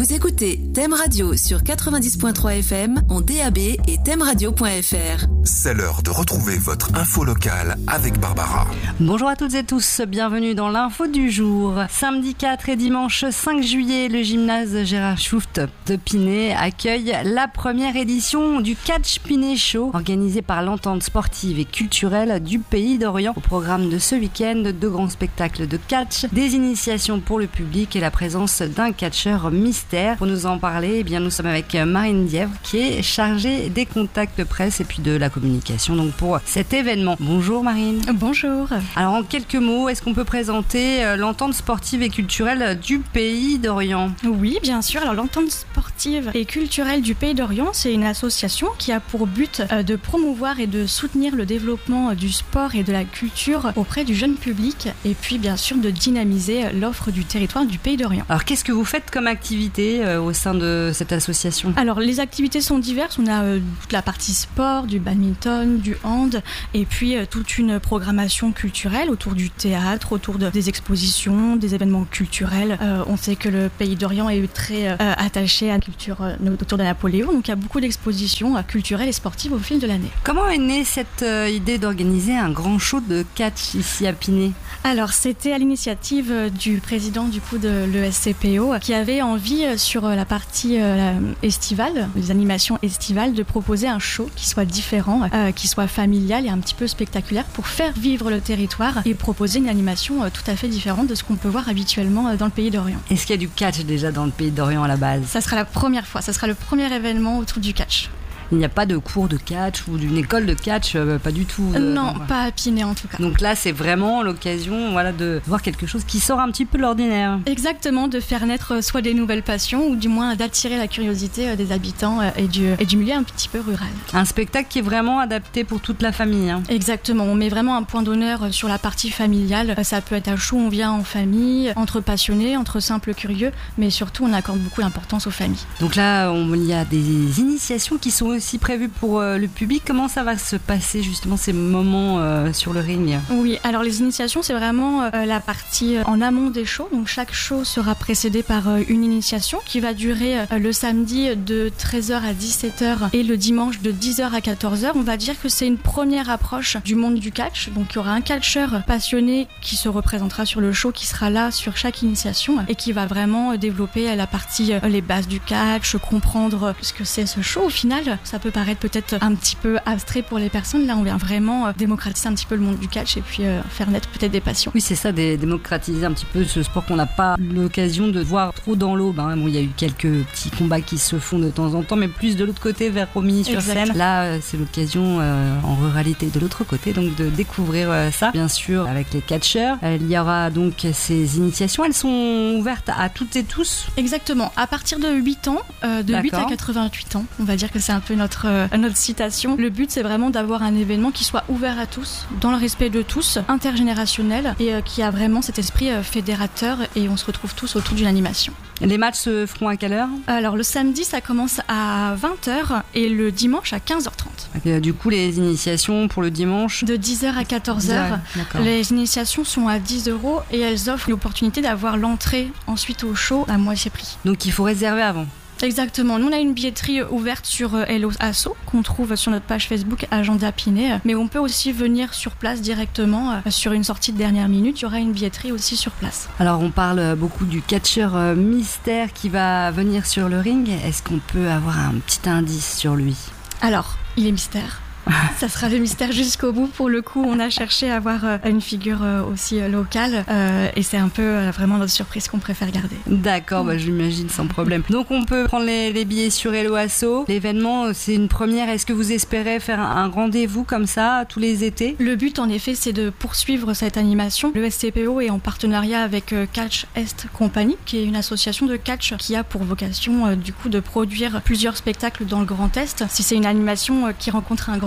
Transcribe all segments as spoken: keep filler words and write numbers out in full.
Vous écoutez Thème Radio sur quatre-vingt-dix point trois F M en D A B et thème radio point F R. C'est l'heure de retrouver votre info locale avec Barbara. Bonjour à toutes et tous, bienvenue dans l'info du jour. Samedi quatre et dimanche cinq juillet, le gymnase Gérard Schouft de Pinet accueille la première édition du Catch Pinet Show, organisé par l'entente sportive et culturelle du Pays d'Orient. Au programme de ce week-end, deux grands spectacles de catch, des initiations pour le public et la présence d'un catcheur mystère. Pour nous en parler, eh bien, nous sommes avec Marine Dièvre qui est chargée des contacts presse et puis de la communication donc pour cet événement. Bonjour Marine. Bonjour. Alors en quelques mots, est-ce qu'on peut présenter l'entente sportive et culturelle du Pays d'Orient ? Oui, bien sûr. Alors l'entente sportive et culturelle du Pays d'Orient, c'est une association qui a pour but de promouvoir et de soutenir le développement du sport et de la culture auprès du jeune public et puis bien sûr de dynamiser l'offre du territoire du Pays d'Orient. Alors qu'est-ce que vous faites comme activité euh, au sein de cette association ? Alors les activités sont diverses. On a euh, toute la partie sport, du badminton, du hand et puis euh, toute une programmation culturelle autour du théâtre, autour de, des expositions, des événements culturels. Euh, on sait que le Pays d'Orient est très euh, attaché à la culture euh, autour de Napoléon, donc il y a beaucoup d'expositions euh, culturelles et sportives au fil de l'année. Comment est née cette euh, idée d'organiser un grand show de catch ici à Pinet ? Alors c'était à l'initiative euh, du président du coup de l'E S C P O euh, qui avait envie euh, sur euh, la partie euh, estivale, les animations estivales, de proposer un show qui soit différent, euh, qui soit familial et un petit peu spectaculaire pour faire vivre le territoire et proposer une animation euh, tout à fait différente de ce qu'on peut voir habituellement euh, dans le Pays d'Orient. Est-ce qu'il y a du catch déjà dans le Pays d'Orient à la base ? Ça sera la première fois, ça sera le premier événement autour du catch. Il n'y a pas de cours de catch ou d'une école de catch, euh, pas du tout. Euh, non, non, pas à Pinet en tout cas. Donc là, c'est vraiment l'occasion voilà, de voir quelque chose qui sort un petit peu de l'ordinaire. Exactement, de faire naître soit des nouvelles passions ou du moins d'attirer la curiosité des habitants et du, et du milieu un petit peu rural. Un spectacle qui est vraiment adapté pour toute la famille. Hein. Exactement, on met vraiment un point d'honneur sur la partie familiale. Ça peut être un show où on vient en famille, entre passionnés, entre simples curieux, mais surtout on accorde beaucoup d'importance aux familles. Donc là, on, il y a des initiations qui sont aussi prévu pour euh, le public. Comment ça va se passer justement ces moments euh, sur le ring ? Oui, alors les initiations c'est vraiment euh, la partie euh, en amont des shows. Donc chaque show sera précédé par euh, une initiation qui va durer euh, le samedi de treize heures à dix-sept heures et le dimanche de dix heures à quatorze heures. On va dire que c'est une première approche du monde du catch. Donc il y aura un catcheur passionné qui se représentera sur le show, qui sera là sur chaque initiation et qui va vraiment euh, développer la partie euh, les bases du catch, comprendre ce que c'est ce show au final. Ça peut paraître peut-être un petit peu abstrait pour les personnes. Là, on vient vraiment démocratiser un petit peu le monde du catch et puis euh, faire naître peut-être des passions. Oui, c'est ça, dé- démocratiser un petit peu ce sport qu'on n'a pas l'occasion de voir trop dans l'aube. Hein. Bon, il y a eu quelques petits combats qui se font de temps en temps, mais plus de l'autre côté, vers Romilly-sur-Seine. Là, euh, c'est l'occasion euh, en ruralité de l'autre côté, donc de découvrir euh, ça. Bien sûr, avec les catcheurs. Euh, il y aura donc ces initiations. Elles sont ouvertes à toutes et tous ? Exactement. À partir de huit ans, euh, de D'accord. huit à quatre-vingt-huit ans, on va dire que c'est un peu notre Euh, notre citation. Le but c'est vraiment d'avoir un événement qui soit ouvert à tous, dans le respect de tous, intergénérationnel et euh, qui a vraiment cet esprit euh, fédérateur et on se retrouve tous autour d'une animation. Les matchs se feront à quelle heure ? Alors le samedi ça commence à vingt heures et le dimanche à quinze heures trente. Euh, du coup les initiations pour le dimanche ? De dix heures à quatorze heures. D'accord. Les initiations sont à dix euros et elles offrent l'opportunité d'avoir l'entrée ensuite au show à moitié prix. Donc il faut réserver avant ? Exactement. Nous, on a une billetterie ouverte sur Hello Asso qu'on trouve sur notre page Facebook Agenda Pinet. Mais on peut aussi venir sur place directement sur une sortie de dernière minute. Il y aura une billetterie aussi sur place. Alors, on parle beaucoup du catcheur mystère qui va venir sur le ring. Est-ce qu'on peut avoir un petit indice sur lui ? Alors, il est mystère. Ça sera le mystère jusqu'au bout. Pour le coup, on a cherché à avoir euh, une figure euh, aussi euh, locale euh, et c'est un peu euh, vraiment notre surprise qu'on préfère garder. D'accord, bah, j'imagine sans problème. Donc on peut prendre les, les billets sur Hello Asso. L'événement, c'est une première. Est-ce que vous espérez faire un, un rendez-vous comme ça tous les étés ? Le but, en effet, c'est de poursuivre cette animation. Le S C P O est en partenariat avec euh, Catch Est Company, qui est une association de catch qui a pour vocation euh, du coup de produire plusieurs spectacles dans le Grand Est. Si c'est une animation euh, qui rencontre un grand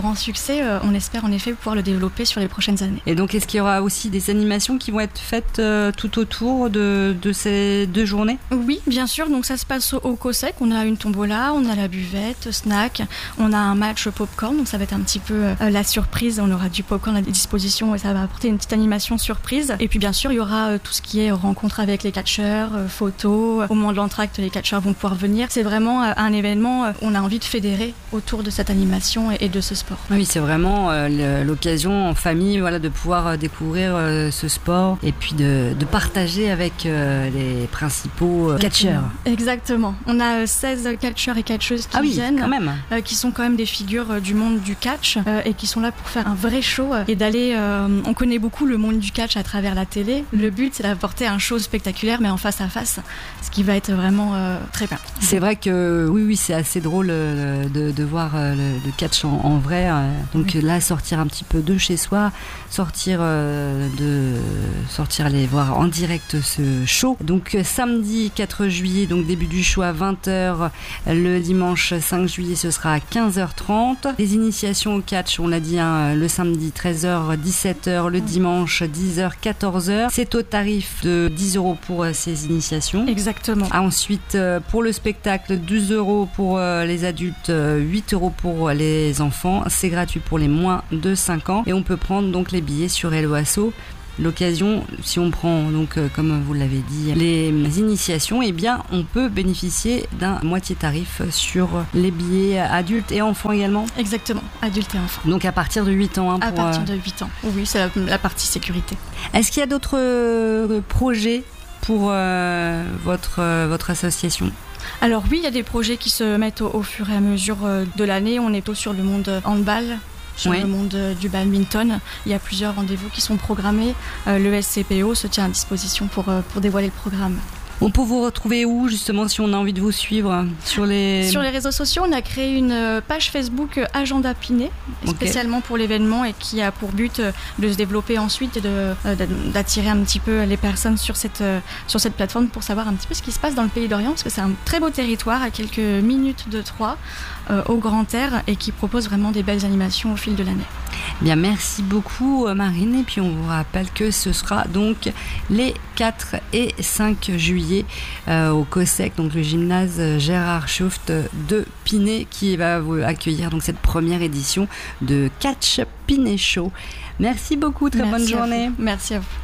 grand succès, euh, on espère en effet pouvoir le développer sur les prochaines années. Et donc, est-ce qu'il y aura aussi des animations qui vont être faites euh, tout autour de, de ces deux journées ? Oui, bien sûr. Donc, ça se passe au, au COSEC. On a une tombola, on a la buvette, snack, on a un match popcorn. Donc, ça va être un petit peu euh, la surprise. On aura du popcorn à disposition et ça va apporter une petite animation surprise. Et puis, bien sûr, il y aura euh, tout ce qui est rencontre avec les catcheurs, euh, photos. Au moment de l'entracte, les catcheurs vont pouvoir venir. C'est vraiment euh, un événement. Euh, on a envie de fédérer autour de cette animation et, et de ce sport. Oui, c'est vraiment euh, l'occasion en famille, voilà, de pouvoir euh, découvrir euh, ce sport et puis de, de partager avec euh, les principaux euh, catcheurs. Exactement. On a euh, seize catcheurs et catcheuses qui ah oui, viennent, quand même. Euh, qui sont quand même des figures euh, du monde du catch euh, et qui sont là pour faire un vrai show euh, et d'aller. Euh, on connaît beaucoup le monde du catch à travers la télé. Le but, c'est d'apporter un show spectaculaire, mais en face à face, ce qui va être vraiment euh, très bien. C'est vrai que oui, oui, c'est assez drôle euh, de, de voir euh, le, le catch en, en vrai. Euh, donc oui. Là, sortir un petit peu de chez soi, sortir euh, de sortir aller voir en direct ce show. Donc euh, samedi quatre juillet, donc début du show à vingt heures. Le dimanche cinq juillet, ce sera à quinze heures trente. Les initiations au catch, on l'a dit, hein, le samedi treize heures dix-sept heures, le dimanche dix heures quatorze heures. C'est au tarif de dix euros pour euh, ces initiations. Exactement. Ah, ensuite, euh, pour le spectacle, douze euros pour euh, les adultes, euh, huit euros pour les enfants. C'est gratuit pour les moins de cinq ans. Et on peut prendre donc les billets sur Hello Asso. L'occasion, si on prend donc euh, comme vous l'avez dit les initiations, eh bien on peut bénéficier d'un moitié tarif sur les billets adultes et enfants également. Exactement, adultes et enfants. Donc à partir de huit ans. Hein, à pour, partir euh... de huit ans, oui, c'est la, la partie sécurité. Est-ce qu'il y a d'autres euh, projets pour euh, votre, euh, votre association ? Alors oui, il y a des projets qui se mettent au, au fur et à mesure de l'année. On est plutôt sur le monde handball, sur oui. le monde du badminton. Il y a plusieurs rendez-vous qui sont programmés. Euh, le S C P O se tient à disposition pour, pour dévoiler le programme. On peut vous retrouver où, justement, si on a envie de vous suivre sur les... Sur les réseaux sociaux, on a créé une page Facebook Agenda Pinet, spécialement okay. pour l'événement et qui a pour but de se développer ensuite et de, d'attirer un petit peu les personnes sur cette, sur cette plateforme pour savoir un petit peu ce qui se passe dans le Pays d'Orient, parce que c'est un très beau territoire à quelques minutes de Troyes, euh, au grand air, et qui propose vraiment des belles animations au fil de l'année. Bien, merci beaucoup Marine, et puis on vous rappelle que ce sera donc les quatre et cinq juillet euh, au COSEC, donc le gymnase Gérard Schuft de Pinet, qui va vous accueillir donc cette première édition de Catch Pinet Show. Merci beaucoup, très merci bonne journée. Vous. Merci à vous.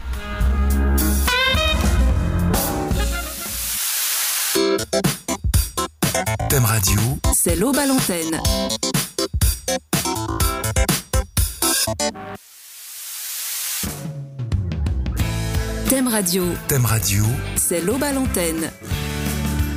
Thème Radio, c'est l'Aube à l'antenne. Thème Radio. Thème Radio, c'est l'Aube à l'antenne.